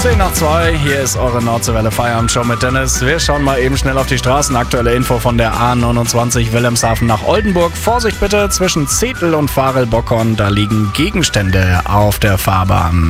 10 nach 2, hier ist eure Nordseewelle Feierabendshow mit Dennis. Wir schauen mal eben schnell auf die Straßen. Aktuelle Info von der A29 Wilhelmshaven nach Oldenburg. Vorsicht bitte zwischen Zetel und Varel-Bockhorn, da liegen Gegenstände auf der Fahrbahn.